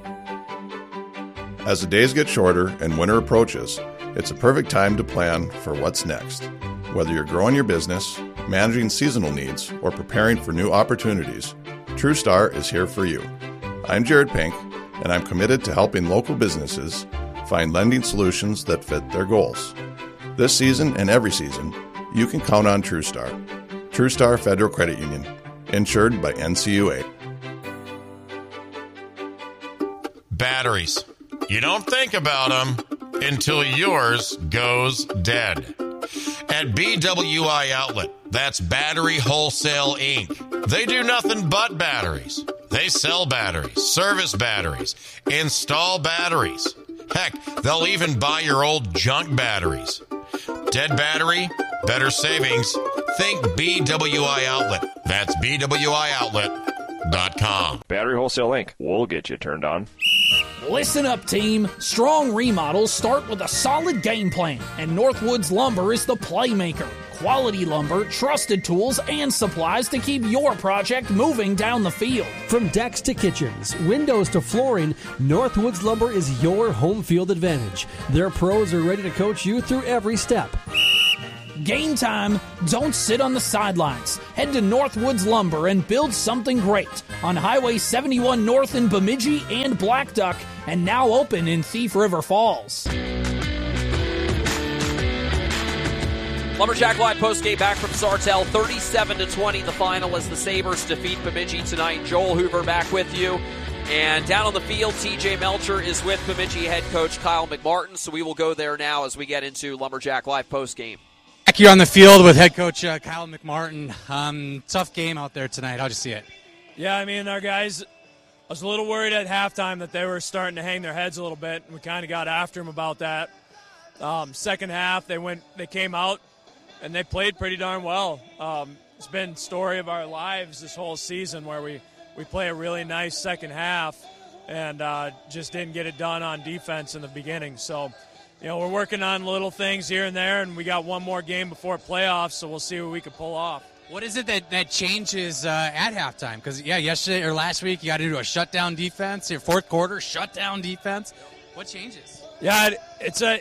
As the days get shorter and winter approaches, it's a perfect time to plan for what's next. Whether you're growing your business, managing seasonal needs, or preparing for new opportunities, TrueStar is here for you. I'm Jared Pink, and I'm committed to helping local businesses find lending solutions that fit their goals. This season and every season, you can count on TrueStar. TrueStar Federal Credit Union, insured by N C U A. Batteries. You don't think about them until yours goes dead. At B W I Outlet, that's Battery Wholesale Incorporated. They do nothing but batteries. They sell batteries, service batteries, install batteries. Heck, they'll even buy your old junk batteries. Dead battery, better savings. Think B W I Outlet. That's B W I outlet dot com. Battery Wholesale Incorporated. We'll get you turned on. Listen up, team. Strong remodels start with a solid game plan, and Northwoods Lumber is the playmaker. Quality lumber, trusted tools, and supplies to keep your project moving down the field. From decks to kitchens, windows to flooring, Northwoods Lumber is your home field advantage. Their pros are ready to coach you through every step. Game time, don't sit on the sidelines. Head to Northwoods Lumber and build something great on Highway seventy-one North in Bemidji and Black Duck, and now open in Thief River Falls. Lumberjack Live postgame back from Sartell, thirty-seven to twenty the final as the Sabres defeat Bemidji tonight. Joel Hoover back with you. And down on the field, T J Melcher is with Bemidji head coach Kyle McMartin, so we will go there now as we get into Lumberjack Live postgame. Back here on the field with head coach uh, Kyle McMartin. Um, tough game out there tonight. How'd you see it? Yeah, I mean, our guys, I was a little worried at halftime that they were starting to hang their heads a little bit. We kind of got after them about that. Um, second half, they went, they came out, and they played pretty darn well. Um, it's been story of our lives this whole season where we, we play a really nice second half and uh, just didn't get it done on defense in the beginning. So, you know, we're working on little things here and there, and we got one more game before playoffs, so we'll see what we can pull off. What is it that, that changes uh, at halftime? Because, yeah, yesterday or last week you got to do a shutdown defense. Your fourth quarter, shutdown defense. What changes? Yeah, it's a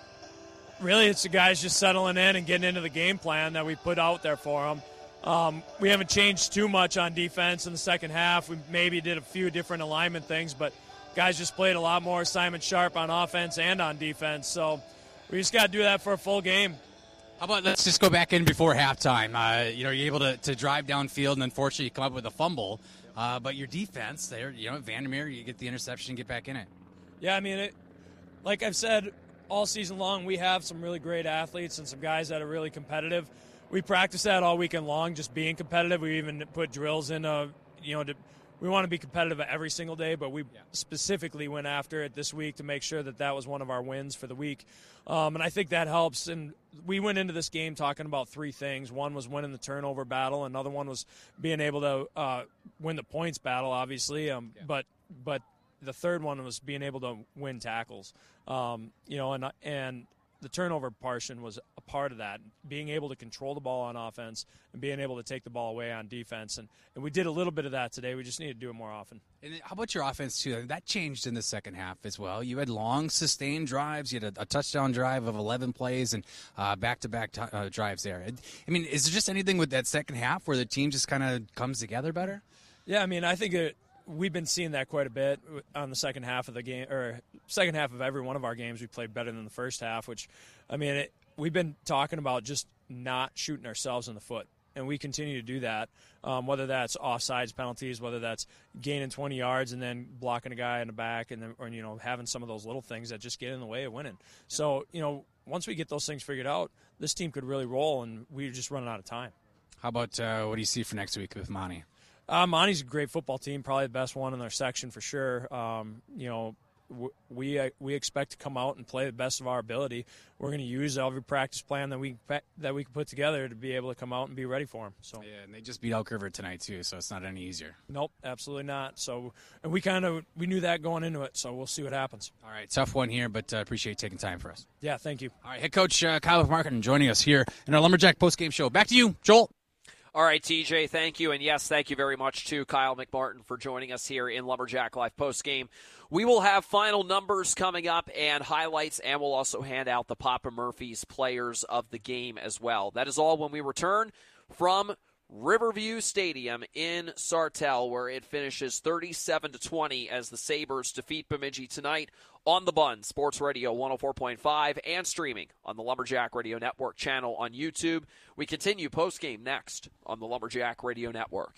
really it's the guys just settling in and getting into the game plan that we put out there for them. Um, we haven't changed too much on defense in the second half. We maybe did a few different alignment things, but guys just played a lot more assignment sharp on offense and on defense. So we just got to do that for a full game. How about let's just go back in before halftime. Uh, you know, you're able to, to drive downfield, and unfortunately you come up with a fumble. Uh, but your defense there, you know, Vandermeer, you get the interception and get back in it. Yeah, I mean, it, like I've said all season long, we have some really great athletes and some guys that are really competitive. We practice that all weekend long, just being competitive. We even put drills in, uh, you know, to, we want to be competitive every single day, but we yeah. specifically went after it this week to make sure that that was one of our wins for the week. Um, and I think that helps. And we went into this game talking about three things. One was winning the turnover battle. Another one was being able to uh, win the points battle, obviously. Um, yeah. But but the third one was being able to win tackles. Um, you know, and and the turnover portion was a part of that, being able to control the ball on offense and being able to take the ball away on defense. And, and we did a little bit of that today. We just need to do it more often. And how about your offense, too? That changed in the second half as well. You had long, sustained drives. You had a, a touchdown drive of eleven plays and uh, back-to-back t- uh, drives there. I mean, is there just anything with that second half where the team just kind of comes together better? Yeah, I mean, I think it, we've been seeing that quite a bit on the second half of the game, or second half of every one of our games. We played better than the first half, which, I mean, it, we've been talking about just not shooting ourselves in the foot, and we continue to do that, um, whether that's offsides penalties, whether that's gaining twenty yards and then blocking a guy in the back, and then, or, you know, having some of those little things that just get in the way of winning. Yeah. So, you know, once we get those things figured out, this team could really roll, and we're just running out of time. How about uh, what do you see for next week with Monty? Uh, Monty's a great football team, probably the best one in their section for sure. Um, you know, w- we uh, we expect to come out and play the best of our ability. We're going to use every practice plan that we that we can put together to be able to come out and be ready for them. So yeah, and they just beat Elk River tonight too, so it's not any easier. Nope, absolutely not. So and we kind of we knew that going into it, so we'll see what happens. All right, tough one here, but uh, appreciate you taking time for us. Yeah, thank you. All right, head coach uh, Kyle McMartin joining us here in our Lumberjack postgame show. Back to you, Joel. All right, T J, thank you. And, yes, thank you very much to Kyle McMartin for joining us here in Lumberjack Live postgame. We will have final numbers coming up and highlights, and we'll also hand out the Papa Murphy's players of the game as well. That is all when we return from Riverview Stadium in Sartell, where it finishes thirty-seven to twenty as the Sabres defeat Bemidji tonight on the Bun, Sports Radio one oh four point five, and streaming on the Lumberjack Radio Network channel on YouTube. We continue postgame next on the Lumberjack Radio Network.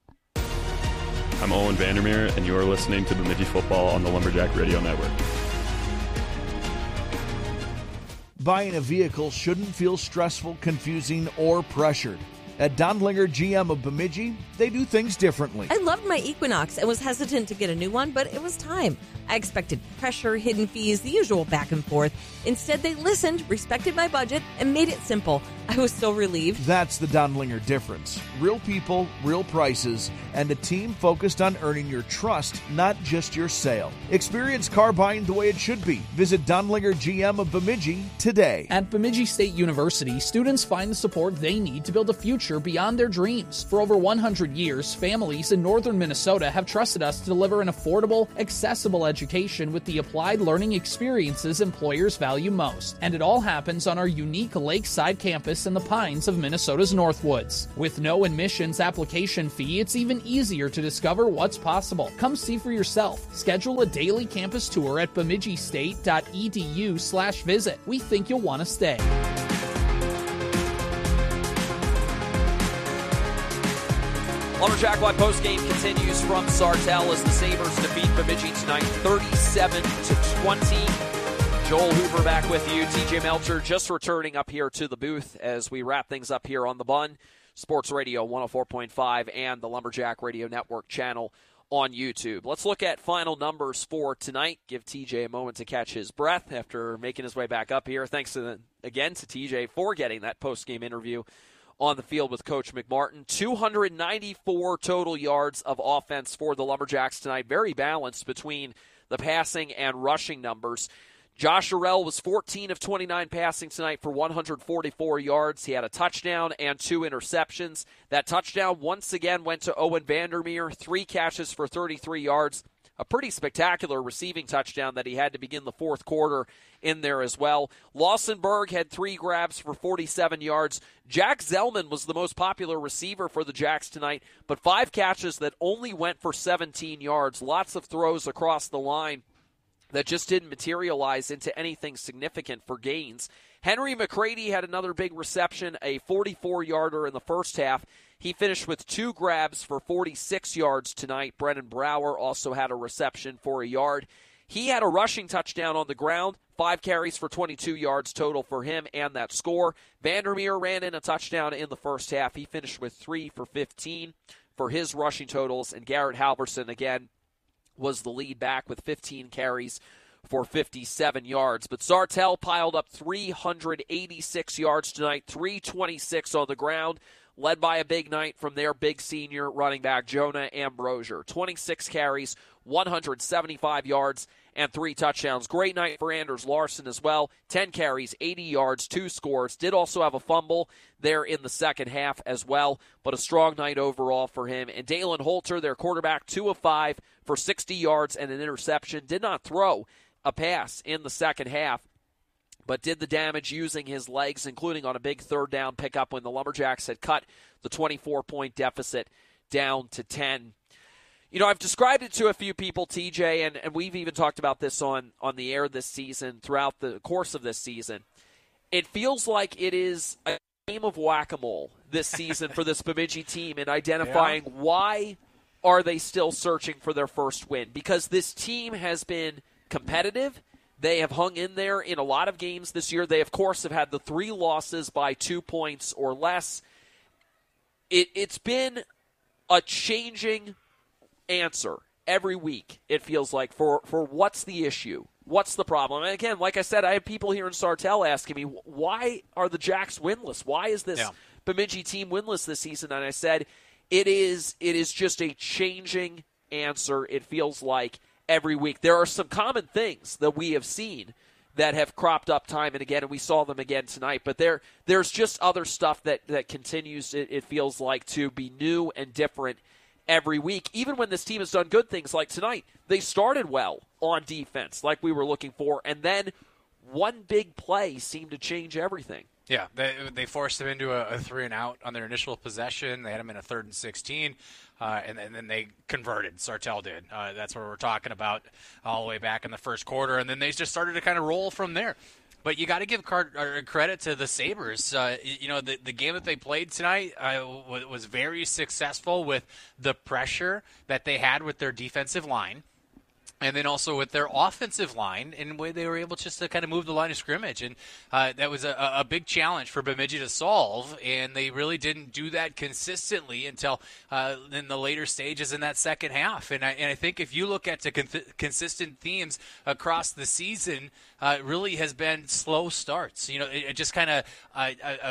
I'm Owen Vandermeer, and you're listening to Bemidji Football on the Lumberjack Radio Network. Buying a vehicle shouldn't feel stressful, confusing, or pressured. At Dondlinger G M of Bemidji, they do things differently. I loved my Equinox and was hesitant to get a new one, but it was time. I expected pressure, hidden fees, the usual back and forth. Instead, they listened, respected my budget, and made it simple. I was so relieved. That's the Dondlinger difference. Real people, real prices, and a team focused on earning your trust, not just your sale. Experience car buying the way it should be. Visit Dondlinger G M of Bemidji today. At Bemidji State University, students find the support they need to build a future beyond their dreams. For over one hundred years, families in northern Minnesota have trusted us to deliver an affordable, accessible education with the applied learning experiences employers value most. And it all happens on our unique lakeside campus in the pines of Minnesota's Northwoods. With no admissions application fee, it's even easier to discover what's possible. Come see for yourself. Schedule a daily campus tour at bemidji state dot e d u slash visit. We think you'll want to stay. Lumberjack Live postgame continues from Sartell as the Sabres defeat Bemidji tonight thirty-seven to twenty. Joel Hoover back with you. T J Melcher just returning up here to the booth as we wrap things up here on the Bun. Sports Radio one oh four point five and the Lumberjack Radio Network channel on YouTube. Let's look at final numbers for tonight. Give T J a moment to catch his breath after making his way back up here. Thanks to the, again to T J for getting that post-game interview on the field with Coach McMartin. two hundred ninety-four total yards of offense for the Lumberjacks tonight. Very balanced between the passing and rushing numbers. Josh Arell was fourteen of twenty-nine passing tonight for one hundred forty-four yards. He had a touchdown and two interceptions. That touchdown once again went to Owen Vandermeer, three catches for thirty-three yards. A pretty spectacular receiving touchdown that he had to begin the fourth quarter in there as well. Lawson Berg had three grabs for forty-seven yards. Jack Zellman was the most popular receiver for the Jacks tonight, but five catches that only went for seventeen yards. Lots of throws across the line that just didn't materialize into anything significant for gains. Henry McCready had another big reception, a forty-four-yarder in the first half. He finished with two grabs for forty-six yards tonight. Brennan Brower also had a reception for a yard. He had a rushing touchdown on the ground, five carries for twenty-two yards total for him and that score. Vandermeer ran in a touchdown in the first half. He finished with three for fifteen for his rushing totals, and Garrett Halverson, again, was the lead back with fifteen carries for fifty-seven yards. But Sartell piled up three hundred eighty-six yards tonight, three twenty-six on the ground, led by a big night from their big senior running back, Jonah Ambrosier. twenty-six carries, one hundred seventy-five yards, and three touchdowns. Great night for Anders Larson as well. ten carries, eighty yards, two scores. Did also have a fumble there in the second half as well, but a strong night overall for him. And Dalen Holter, their quarterback, two of five for sixty yards and an interception. Did not throw a pass in the second half, but did the damage using his legs, including on a big third down pickup when the Lumberjacks had cut the twenty-four point deficit down to ten. You know, I've described it to a few people, T J, and, and we've even talked about this on, on the air this season, throughout the course of this season. It feels like it is a game of whack-a-mole this season for this Bemidji team in identifying yeah. why are they still searching for their first win. Because this team has been competitive. They have hung in there in a lot of games this year. They, of course, have had the three losses by two points or less. It, it's been a changing answer every week, it feels like, for, for what's the issue, what's the problem. And again, like I said, I have people here in Sartell asking me, why are the Jacks winless? Why is this yeah. Bemidji team winless this season? And I said, it is it is just a changing answer, it feels like, every week. There are some common things that we have seen that have cropped up time and again, and we saw them again tonight, but there there's just other stuff that, that continues, it, it feels like, to be new and different every week. Even when this team has done good things like tonight, they started well on defense like we were looking for, and then one big play seemed to change everything. Yeah, they they forced them into a, a three and out on their initial possession. They had them in a third and sixteen, uh, and, and then they converted. Sartell did. Uh, that's what we're talking about all the way back in the first quarter, and then they just started to kind of roll from there. But you got to give credit to the Sabres. Uh, you know, the, the game that they played tonight uh, was very successful with the pressure that they had with their defensive line. And then also with their offensive line, in the way they were able just to kind of move the line of scrimmage. And uh, that was a, a big challenge for Bemidji to solve, and they really didn't do that consistently until uh, in the later stages in that second half. And I, and I think if you look at the con- consistent themes across the season, uh, it really has been slow starts. You know, it, it just kind of uh, uh, uh,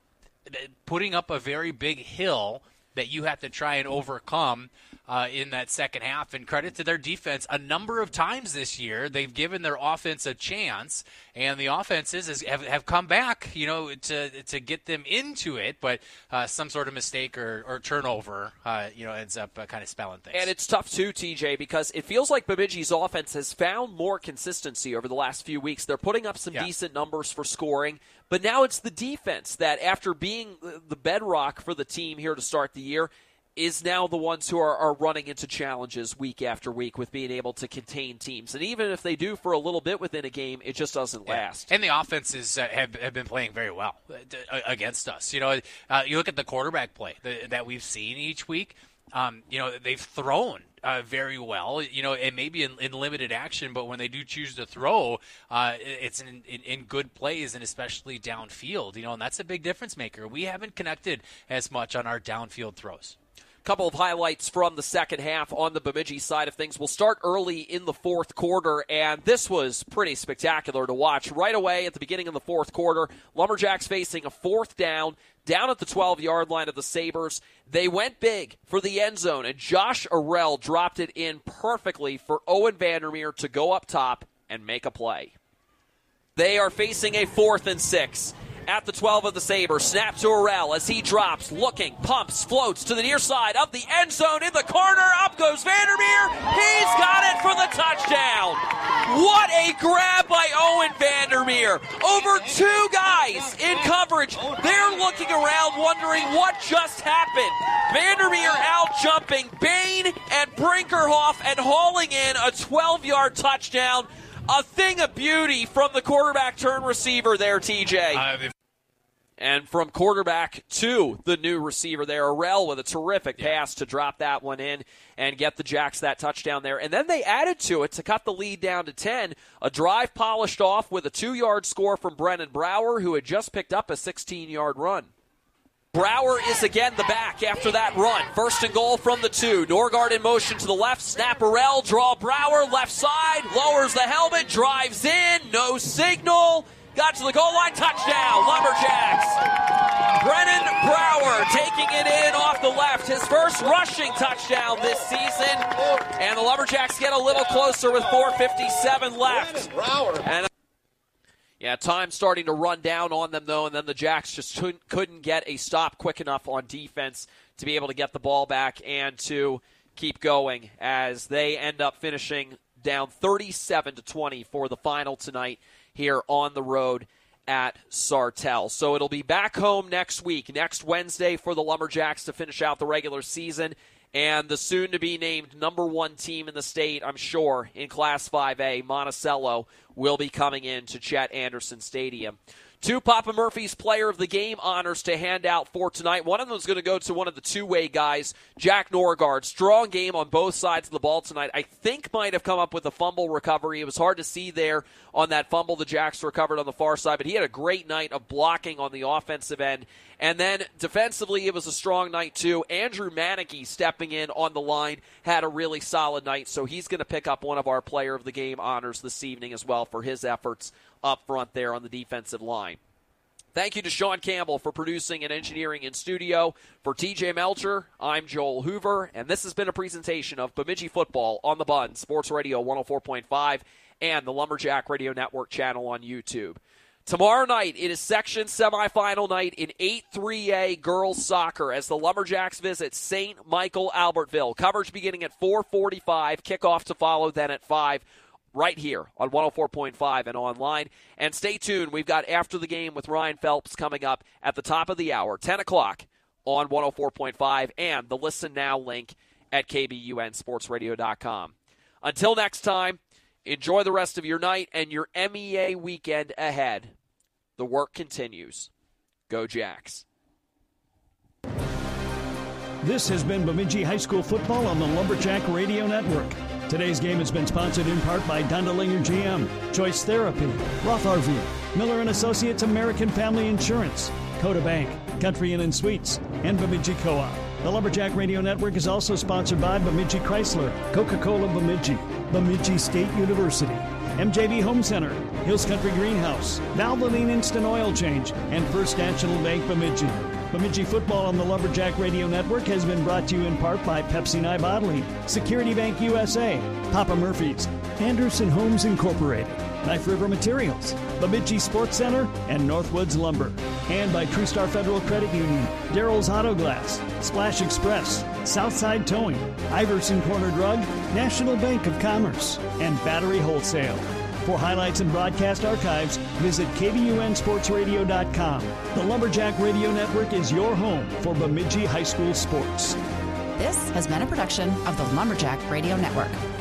putting up a very big hill that you have to try and overcome Uh, in that second half. And credit to their defense. A number of times this year, they've given their offense a chance, and the offenses is, have, have come back, you know, to to get them into it. But uh, some sort of mistake or, or turnover, uh, you know, ends up uh, kind of spelling things. And it's tough too, T J, because it feels like Bemidji's offense has found more consistency over the last few weeks. They're putting up some Yeah. decent numbers for scoring, but now it's the defense that, after being the bedrock for the team here to start the year, is now the ones who are, are running into challenges week after week with being able to contain teams. And even if they do for a little bit within a game, it just doesn't Yeah. last. And the offenses uh, have, have been playing very well uh, against us. You know, uh, you look at the quarterback play that, that we've seen each week. Um, you know, they've thrown uh, very well, you know, and maybe in, in limited action, but when they do choose to throw, uh, it's in, in, in good plays and especially downfield, you know, and that's a big difference maker. We haven't connected as much on our downfield throws. Couple of highlights from the second half on the Bemidji side of things. We'll start early in the fourth quarter, and this was pretty spectacular to watch. Right away at the beginning of the fourth quarter, Lumberjacks facing a fourth down, down at the twelve-yard line of the Sabres. They went big for the end zone, and Josh Arell dropped it in perfectly for Owen Vandermeer to go up top and make a play. They are facing a fourth and six. At the twelve of the Sabres, snap to Arell as he drops, looking, pumps, floats to the near side of the end zone in the corner. Up goes Vandermeer. He's got it for the touchdown. What a grab by Owen Vandermeer. Over two guys in coverage. They're looking around wondering what just happened. Vandermeer out jumping Bain and Brinkerhoff and hauling in a twelve-yard touchdown. A thing of beauty from the quarterback turn receiver there, T J. Uh, and from quarterback to the new receiver there, Arell with a terrific yeah. pass to drop that one in and get the Jacks that touchdown there. And then they added to it to cut the lead down to ten. A drive polished off with a two-yard score from Brennan Brower, who had just picked up a sixteen-yard run. Brower is again the back after that run. First and goal from the two. Norgard in motion to the left. Snap Arell. Draw Brower. Left side. Lowers the helmet. Drives in. No signal. Got to the goal line. Touchdown. Lumberjacks. Brennan Brower taking it in off the left. His first rushing touchdown this season. And the Lumberjacks get a little closer with four fifty-seven left. And Yeah, time starting to run down on them, though, and then the Jacks just couldn't, couldn't get a stop quick enough on defense to be able to get the ball back and to keep going as they end up finishing down thirty-seven to twenty for the final tonight here on the road at Sartell. So it'll be back home next week, next Wednesday for the Lumberjacks to finish out the regular season. And the soon-to-be-named number one team in the state, I'm sure, in Class five A, Monticello, will be coming in to Chet Anderson Stadium. Two Papa Murphy's Player of the Game honors to hand out for tonight. One of them is going to go to one of the two-way guys, Jack Norgard. Strong game on both sides of the ball tonight. I think might have come up with a fumble recovery. It was hard to see there on that fumble the Jacks recovered on the far side, but he had a great night of blocking on the offensive end. And then defensively, it was a strong night, too. Andrew Manicky stepping in on the line had a really solid night, so he's going to pick up one of our Player of the Game honors this evening as well for his efforts up front there on the defensive line. Thank you to Sean Campbell for producing and engineering in studio. For T J Melcher, I'm Joel Hoover, and this has been a presentation of Bemidji Football on the Bun, Sports Radio one oh four point five, and the Lumberjack Radio Network channel on YouTube. Tomorrow night, it is section semifinal night in eight three A girls soccer as the Lumberjacks visit Saint Michael Albertville. Coverage beginning at four forty-five, kickoff to follow then at five. Right here on one oh four point five and online. And stay tuned. We've got After the Game with Ryan Phelps coming up at the top of the hour, ten o'clock on one oh four point five, and the Listen Now link at K B U N sports radio dot com. Until next time, enjoy the rest of your night and your M E A weekend ahead. The work continues. Go Jacks. This has been Bemidji High School football on the Lumberjack Radio Network. Today's game has been sponsored in part by Dundalinger G M, Choice Therapy, Roth R V, Miller and Associates American Family Insurance, Coda Bank, Country Inn and Suites, and Bemidji Co-op. The Lumberjack Radio Network is also sponsored by Bemidji Chrysler, Coca-Cola Bemidji, Bemidji State University, M J V Home Center, Hills Country Greenhouse, Valvoline Instant Oil Change, and First National Bank Bemidji. Bemidji football on the Lumberjack Radio Network has been brought to you in part by Pepsi Nye Bottling, Security Bank U S A, Papa Murphy's, Anderson Homes Incorporated, Knife River Materials, Bemidji Sports Center, and Northwoods Lumber. And by TrueStar Federal Credit Union, Daryl's Auto Glass, Splash Express, Southside Towing, Iverson Corner Drug, National Bank of Commerce, and Battery Wholesale. For highlights and broadcast archives, visit K B U N sports radio dot com. The Lumberjack Radio Network is your home for Bemidji High School sports. This has been a production of the Lumberjack Radio Network.